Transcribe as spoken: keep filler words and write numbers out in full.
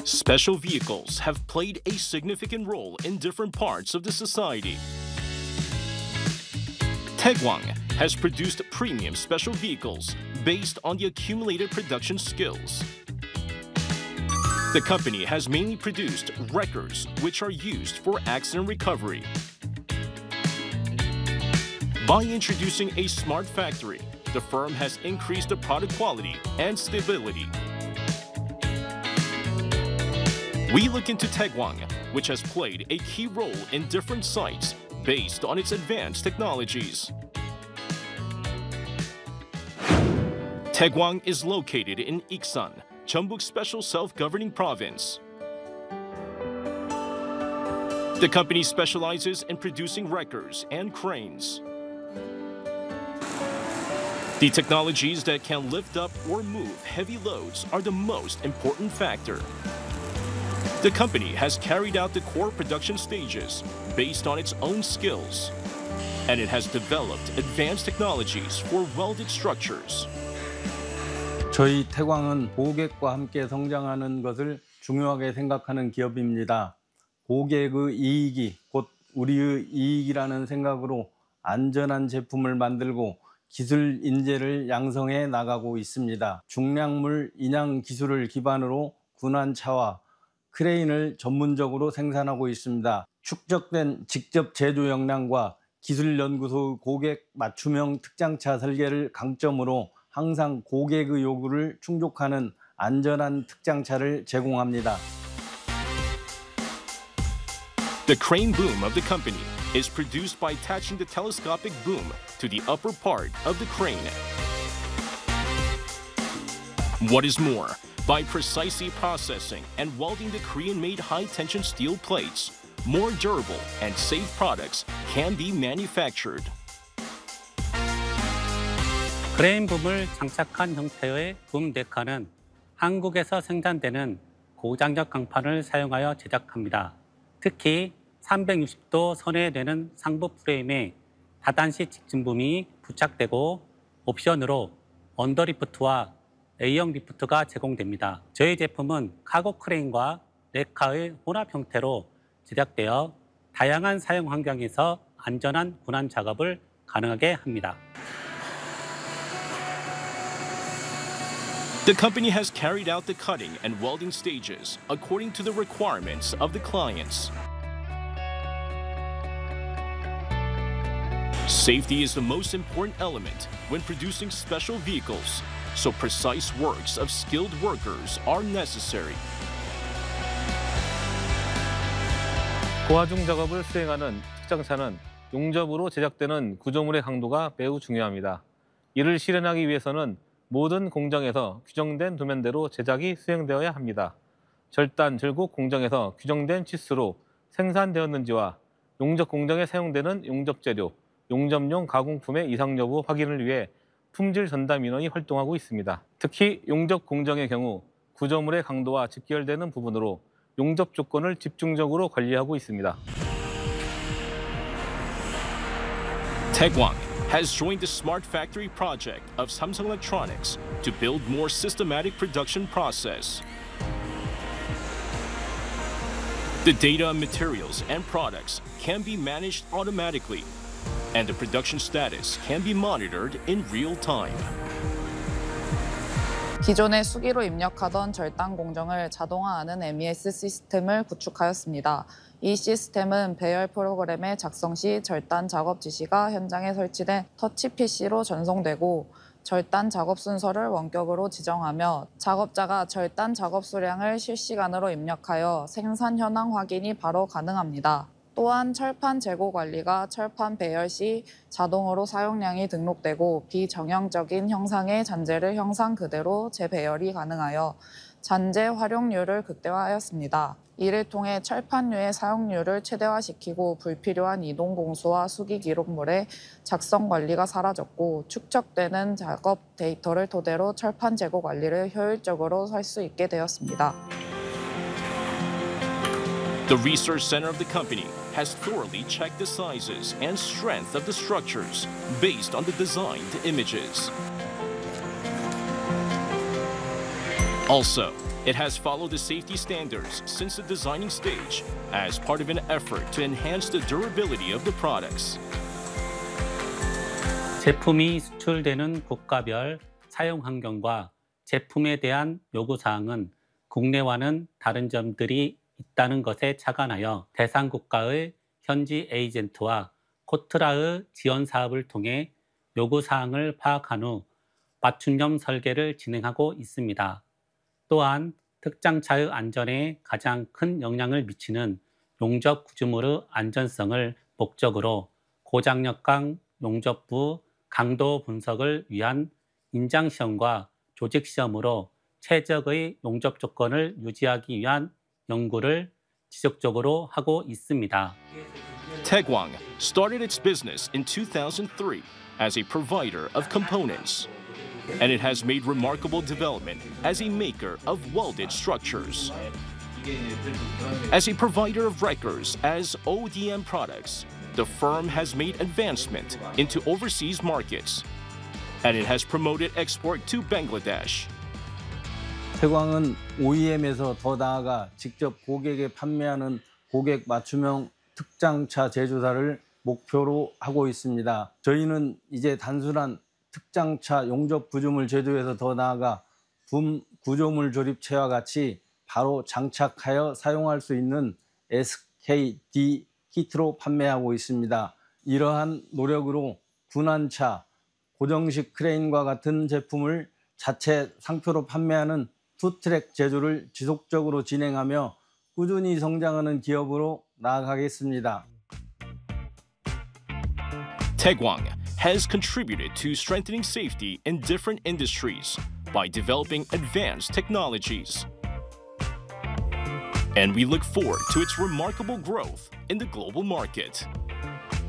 Special vehicles have played a significant role in different parts of the society. Taegwang has produced premium special vehicles based on the accumulated production skills. The company has mainly produced wreckers, which are used for accident recovery. By introducing a smart factory, the firm has increased the product quality and stability. We look into Taegwang, which has played a key role in different sites based on its advanced technologies. Taegwang is located in Iksan, Jeonbuk Special Self-Governing Province. The company specializes in producing wreckers and cranes. The technologies that can lift up or move heavy loads are the most important factor. The company has carried out the core production stages based on its own skills, and it has developed advanced technologies for welded structures. 저희 태광은 고객과 함께 성장하는 것을 중요하게 생각하는 기업입니다. 고객의 이익이 곧 우리의 이익이라는 생각으로 안전한 제품을 만들고 기술 인재를 양성해 나가고 있습니다. 중량물 인양 기술을 기반으로 군환차와 크레인을 전문적으로 생산하고 있습니다. 축적된 직접 제조 역량과 기술연구소 고객 맞춤형 특장차 설계를 강점으로 항상 고객의 요구를 충족하는 안전한 특장차를 제공합니다. The crane boom of the company is produced by attaching the telescopic boom to the upper part of the crane. What is more, by precisely processing and welding the Korean-made high-tension steel plates, more durable and safe products can be manufactured. 크레인 붐을 장착한 형태의 붐 데카는 한국에서 생산되는 고장력 강판을 사용하여 제작합니다. 특히 삼백육십 도 선에 되는 상부 프레임에 다단시 직진붐이 부착되고 옵션으로 언더리프트와 A형 리프트가 제공됩니다. 저희 제품은 카고 크레인과 레카의 혼합 형태로 제작되어 다양한 사용 환경에서 안전한 군환 작업을 가능하게 합니다. The company has carried out the cutting and welding stages according to the requirements of the clients. Safety is the most important element when producing special vehicles, so precise works of skilled workers are necessary. 고하중 작업을 수행하는 특장차는 용접으로 제작되는 구조물의 강도가 매우 중요합니다. 이를 실현하기 위해서는 모든 공정에서 규정된 도면대로 제작이 수행되어야 합니다. 절단, 절곡 공정에서 규정된 치수로 생산되었는지와 용접 공정에 사용되는 용접 재료, 용접용 가공품의 이상 여부 확인을 위해 품질 전담 인원이 활동하고 있습니다. 특히 용접 공정의 경우 구조물의 강도와 직결되는 부분으로 용접 조건을 집중적으로 관리하고 있습니다. Taegwang has joined the Smart Factory project of Samsung Electronics to build more systematic production process. The data on materials and products can be managed automatically, and the production status can be monitored in real time. 기존의 수기로 입력하던 절단 공정을 자동화하는 엠이에스 시스템을 구축하였습니다. 이 시스템은 배열 프로그램의 작성 시 절단 작업 지시가 현장에 설치된 터치 피시로 전송되고 절단 작업 순서를 원격으로 지정하며 작업자가 절단 작업 수량을 실시간으로 입력하여 생산 현황 확인이 바로 가능합니다. 또한 철판 재고 관리가 철판 배열 시 자동으로 사용량이 등록되고 비정형적인 형상의 잔재를 형상 그대로 재배열이 가능하여 잔재 활용률을 극대화하였습니다. 이를 통해 철판류의 사용률을 최대화시키고 불필요한 이동 공수와 수기 기록물의 작성 관리가 사라졌고 축적되는 작업 데이터를 토대로 철판 재고 관리를 효율적으로 할 수 있게 되었습니다. The research center of the company has thoroughly checked the sizes and strength of the structures based on the designed images. Also, It has followed the safety standards since the designing stage as part of an effort to enhance the durability of the products. 제품이 수출되는 국가별 사용 환경과 제품에 대한 요구사항은 국내와는 다른 점들이 있다는 것에 착안하여 대상 국가의 현지 에이전트와 코트라의 지원 사업을 통해 요구사항을 파악한 후 맞춤형 설계를 진행하고 있습니다. 또한 특장차의 안전에 가장 큰 영향을 미치는 용접 구조물의 안전성을 목적으로 고장력강 용접부 강도 분석을 위한 인장시험과 조직시험으로 최적의 용접 조건을 유지하기 위한 연구를 지속적으로 하고 있습니다. Taegwang started its business in two thousand three as a provider of components, and it has made remarkable development as a maker of welded structures. As a provider of wreckers as O D M products, the firm has made advancement into overseas markets, and it has promoted export to Bangladesh. 태광은 오이엠에서 더 나아가 직접 고객에 판매하는 고객 맞춤형 특장차 제조사를 목표로 하고 있습니다. 저희는 이제 단순한 특장차 용접 구조물 제조에서 더 나아가 붐 구조물 조립체와 같이 바로 장착하여 사용할 수 있는 에스케이디 키트로 판매하고 있습니다. 이러한 노력으로 군안차, 고정식 크레인과 같은 제품을 자체 상표로 판매하는 투트랙 제조를 지속적으로 진행하며 꾸준히 성장하는 기업으로 나아가겠습니다. Taegwang has contributed to strengthening safety in different industries by developing advanced technologies. And we look forward to its remarkable growth in the global market.